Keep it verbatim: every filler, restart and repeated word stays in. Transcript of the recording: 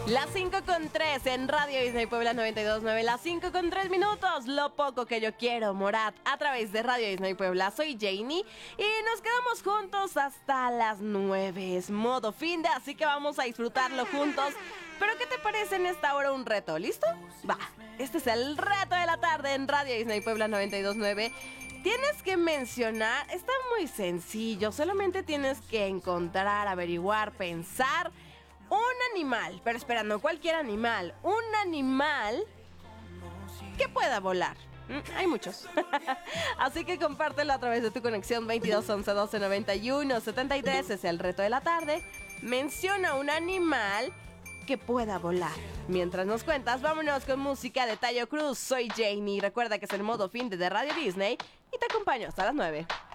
Las cinco con tres en Radio Disney Puebla noventa y dos punto nueve. Las cinco con tres minutos. Lo poco que yo quiero, Morat, a través de Radio Disney Puebla. Soy Janie y nos quedamos juntos hasta las nueve. Es modo fin de, así que vamos a disfrutarlo juntos. Pero ¿qué te parece en esta hora un reto? ¿Listo? Va. Este es el reto de la tarde en Radio Disney Puebla noventa y dos punto nueve. Tienes que mencionar, está muy sencillo, solamente tienes que encontrar, averiguar, pensar un animal, pero espera, no cualquier animal, un animal que pueda volar. Mm, hay muchos. Así que compártelo a través de tu conexión veintidós once doce noventa y uno setenta y tres. Es el reto de la tarde. Menciona un animal que pueda volar. Mientras nos cuentas, vámonos con música de Taio Cruz. Soy Janie. Recuerda que es el modo fin de, de Radio Disney y te acompaño hasta las nueve.